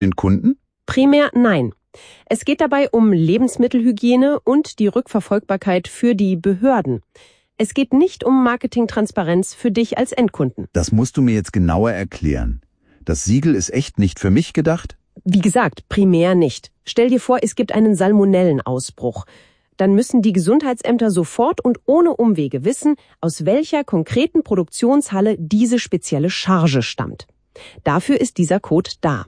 Den Kunden? Primär nein. Es geht dabei um Lebensmittelhygiene und die Rückverfolgbarkeit für die Behörden. Es geht nicht um Marketingtransparenz für dich als Endkunden. Das musst du mir jetzt genauer erklären. Das Siegel ist echt nicht für mich gedacht? Wie gesagt, primär nicht. Stell dir vor, es gibt einen Salmonellenausbruch. Dann müssen die Gesundheitsämter sofort und ohne Umwege wissen, aus welcher konkreten Produktionshalle diese spezielle Charge stammt. Dafür ist dieser Code da.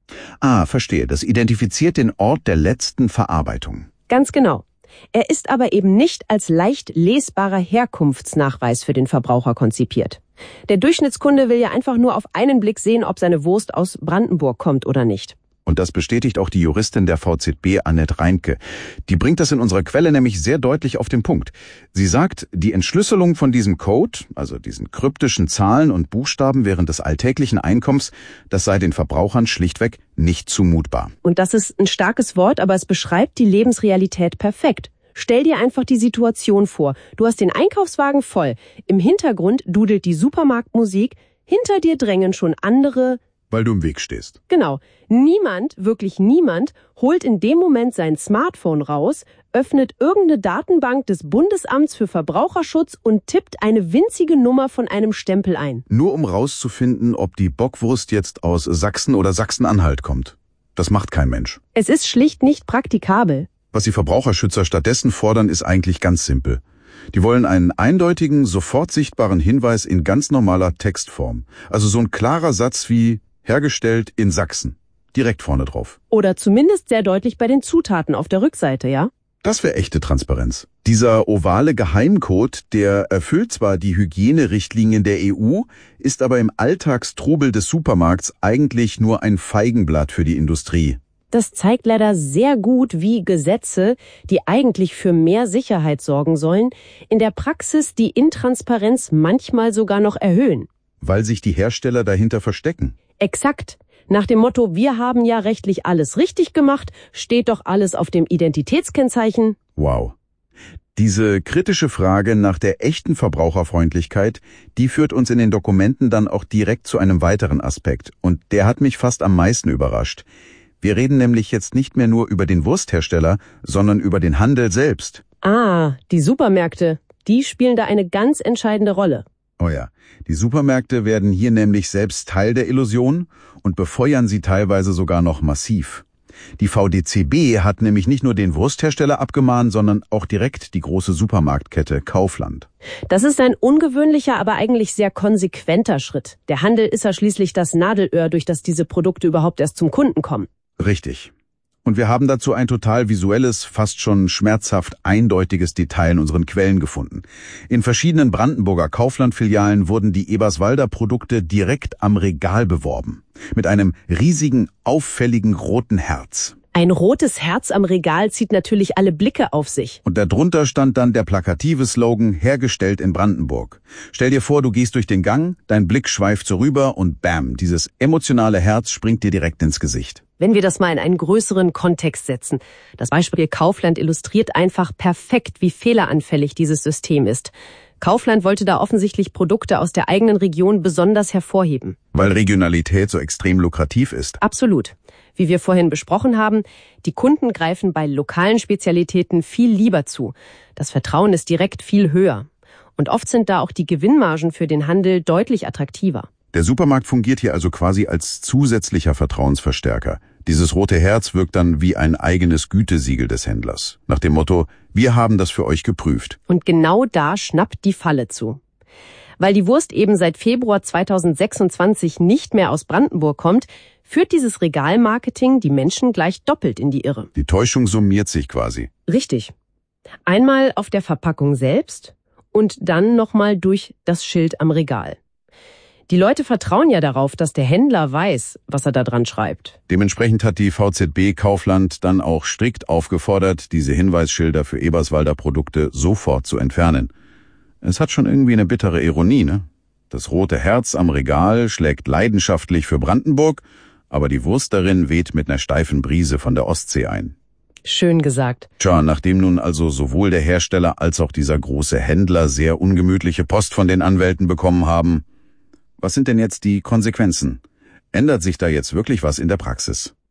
Ah, verstehe. Das identifiziert den Ort der letzten Verarbeitung. Ganz genau. Er ist aber eben nicht als leicht lesbarer Herkunftsnachweis für den Verbraucher konzipiert. Der Durchschnittskunde will ja einfach nur auf einen Blick sehen, ob seine Wurst aus Brandenburg kommt oder nicht. Und das bestätigt auch die Juristin der VZB, Annette Reinke. Die bringt das in unserer Quelle nämlich sehr deutlich auf den Punkt. Sie sagt, die Entschlüsselung von diesem Code, also diesen kryptischen Zahlen und Buchstaben während des alltäglichen Einkommens, das sei den Verbrauchern schlichtweg nicht zumutbar. Und das ist ein starkes Wort, aber es beschreibt die Lebensrealität perfekt. Stell dir einfach die Situation vor. Du hast den Einkaufswagen voll. Im Hintergrund dudelt die Supermarktmusik. Hinter dir drängen schon andere. Weil du im Weg stehst. Genau. Niemand, wirklich niemand, holt in dem Moment sein Smartphone raus, öffnet irgendeine Datenbank des Bundesamts für Verbraucherschutz und tippt eine winzige Nummer von einem Stempel ein. Nur um rauszufinden, ob die Bockwurst jetzt aus Sachsen oder Sachsen-Anhalt kommt. Das macht kein Mensch. Es ist schlicht nicht praktikabel. Was die Verbraucherschützer stattdessen fordern, ist eigentlich ganz simpel. Die wollen einen eindeutigen, sofort sichtbaren Hinweis in ganz normaler Textform. Also so ein klarer Satz wie hergestellt in Sachsen. Direkt vorne drauf. Oder zumindest sehr deutlich bei den Zutaten auf der Rückseite, ja? Das wäre echte Transparenz. Dieser ovale Geheimcode, der erfüllt zwar die Hygienerichtlinien der EU, ist aber im Alltagstrubel des Supermarkts eigentlich nur ein Feigenblatt für die Industrie. Das zeigt leider sehr gut, wie Gesetze, die eigentlich für mehr Sicherheit sorgen sollen, in der Praxis die Intransparenz manchmal sogar noch erhöhen. Weil sich die Hersteller dahinter verstecken. Exakt. Nach dem Motto, wir haben ja rechtlich alles richtig gemacht, steht doch alles auf dem Identitätskennzeichen. Wow. Diese kritische Frage nach der echten Verbraucherfreundlichkeit, die führt uns in den Dokumenten dann auch direkt zu einem weiteren Aspekt. Und der hat mich fast am meisten überrascht. Wir reden nämlich jetzt nicht mehr nur über den Wursthersteller, sondern über den Handel selbst. Ah, die Supermärkte, die spielen da eine ganz entscheidende Rolle. Oh ja, die Supermärkte werden hier nämlich selbst Teil der Illusion und befeuern sie teilweise sogar noch massiv. Die VDCB hat nämlich nicht nur den Wursthersteller abgemahnt, sondern auch direkt die große Supermarktkette Kaufland. Das ist ein ungewöhnlicher, aber eigentlich sehr konsequenter Schritt. Der Handel ist ja schließlich das Nadelöhr, durch das diese Produkte überhaupt erst zum Kunden kommen. Richtig. Und wir haben dazu ein total visuelles, fast schon schmerzhaft eindeutiges Detail in unseren Quellen gefunden. In verschiedenen Brandenburger Kaufland-Filialen wurden die Eberswalder Produkte direkt am Regal beworben. Mit einem riesigen, auffälligen roten Herz. Ein rotes Herz am Regal zieht natürlich alle Blicke auf sich. Und darunter stand dann der plakative Slogan, hergestellt in Brandenburg. Stell dir vor, du gehst durch den Gang, dein Blick schweift so rüber und bam, dieses emotionale Herz springt dir direkt ins Gesicht. Wenn wir das mal in einen größeren Kontext setzen. Das Beispiel Kaufland illustriert einfach perfekt, wie fehleranfällig dieses System ist. Kaufland wollte da offensichtlich Produkte aus der eigenen Region besonders hervorheben. Weil Regionalität so extrem lukrativ ist. Absolut. Wie wir vorhin besprochen haben, die Kunden greifen bei lokalen Spezialitäten viel lieber zu. Das Vertrauen ist direkt viel höher. Und oft sind da auch die Gewinnmargen für den Handel deutlich attraktiver. Der Supermarkt fungiert hier also quasi als zusätzlicher Vertrauensverstärker. Dieses rote Herz wirkt dann wie ein eigenes Gütesiegel des Händlers. Nach dem Motto, wir haben das für euch geprüft. Und genau da schnappt die Falle zu. Weil die Wurst eben seit Februar 2026 nicht mehr aus Brandenburg kommt, führt dieses Regalmarketing die Menschen gleich doppelt in die Irre. Die Täuschung summiert sich quasi. Richtig. Einmal auf der Verpackung selbst und dann nochmal durch das Schild am Regal. Die Leute vertrauen ja darauf, dass der Händler weiß, was er da dran schreibt. Dementsprechend hat die VZB Kaufland dann auch strikt aufgefordert, diese Hinweisschilder für Eberswalder Produkte sofort zu entfernen. Es hat schon irgendwie eine bittere Ironie, ne? Das rote Herz am Regal schlägt leidenschaftlich für Brandenburg, aber die Wurst darin weht mit einer steifen Brise von der Ostsee ein. Schön gesagt. Tja, nachdem nun also sowohl der Hersteller als auch dieser große Händler sehr ungemütliche Post von den Anwälten bekommen haben, was sind denn jetzt die Konsequenzen? Ändert sich da jetzt wirklich was in der Praxis?